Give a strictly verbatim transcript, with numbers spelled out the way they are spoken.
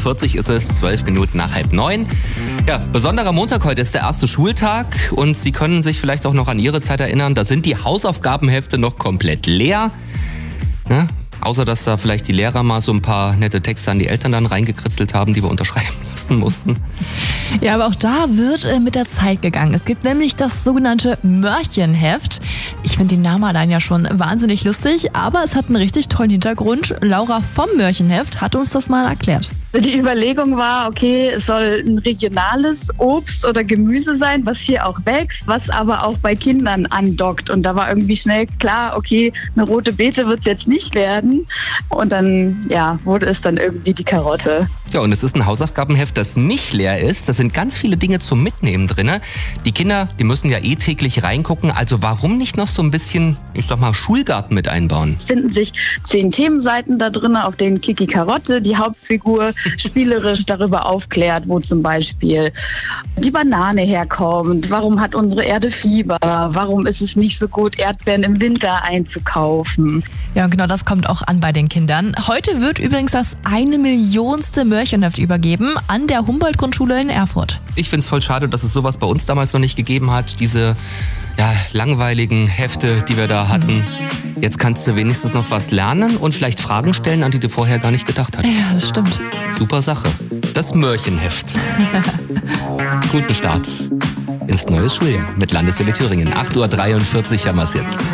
vierzig ist es, zwölf Minuten nach halb neun. Ja, besonderer Montag, heute ist der erste Schultag und Sie können sich vielleicht auch noch an Ihre Zeit erinnern, da sind die Hausaufgabenhefte noch komplett leer. Ja, außer, dass da vielleicht die Lehrer mal so ein paar nette Texte an die Eltern dann reingekritzelt haben, die wir unterschreiben lassen mussten. Ja, aber auch da wird äh, mit der Zeit gegangen. Es gibt nämlich das sogenannte Mörchenheft. Ich finde den Namen allein ja schon wahnsinnig lustig, aber es hat einen richtig tollen Hintergrund. Laura vom Mörchenheft hat uns das mal erklärt. Die Überlegung war, okay, es soll ein regionales Obst oder Gemüse sein, was hier auch wächst, was aber auch bei Kindern andockt. Und da war irgendwie schnell klar, okay, eine rote Beete wird es jetzt nicht werden. Und dann, ja, wurde es dann irgendwie die Karotte. Ja, und es ist ein Hausaufgabenheft, das nicht leer ist. Da sind ganz viele Dinge zum Mitnehmen drin. Die Kinder, die müssen ja eh täglich reingucken. Also warum nicht noch so ein bisschen, ich sag mal, Schulgarten mit einbauen? Es finden sich zehn Themenseiten da drin, auf denen Kiki Karotte, die Hauptfigur, spielerisch darüber aufklärt, wo zum Beispiel die Banane herkommt. Warum hat unsere Erde Fieber? Warum ist es nicht so gut, Erdbeeren im Winter einzukaufen? Ja, und genau das kommt auch an bei den Kindern. Heute wird übrigens das eine Millionste Mörchenheft übergeben an der Humboldt-Grundschule in Erfurt. Ich find's voll schade, dass es sowas bei uns damals noch nicht gegeben hat. Diese ja, langweiligen Hefte, die wir da hatten. Jetzt kannst du wenigstens noch was lernen und vielleicht Fragen stellen, an die du vorher gar nicht gedacht hattest. Ja, das stimmt. Super Sache. Das Mörchenheft. Guten Start ins neue Schuljahr mit Landeswelle Thüringen. acht Uhr dreiundvierzig haben wir's jetzt.